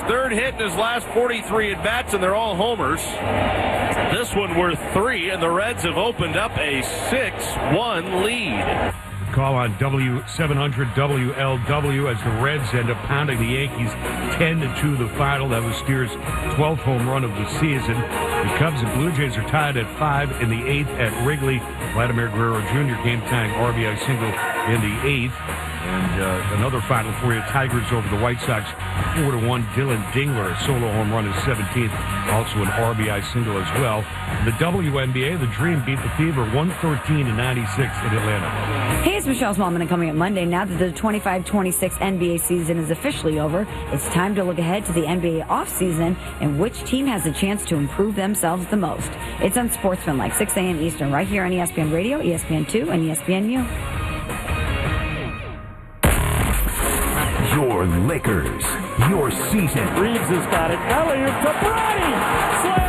third hit in his last 43 at-bats, and they're all homers. This one worth 3, and the Reds have opened up a 6-1 lead. Call on W700 WLW as the Reds end up pounding the Yankees 10-2 the final. That was Steer's 12th home run of the season. The Cubs and Blue Jays are tied at 5 in the 8th at Wrigley. Vladimir Guerrero Jr. game-tying RBI single in the 8th. And another final for you, Tigers over the White Sox, 4-1. Dylan Dingler, a solo home run, his 17th, also an RBI single as well. The WNBA, the Dream beat the Fever 113-96 in Atlanta. Hey, it's Michelle Smallman, and coming up Monday, now that the 25-26 NBA season is officially over, it's time to look ahead to the NBA offseason and which team has a chance to improve themselves the most. It's Unsportsmanlike, 6 a.m. Eastern, right here on ESPN Radio, ESPN2, and ESPNU. Your Lakers, your season. Reeves has got it. Elliott to Bronny.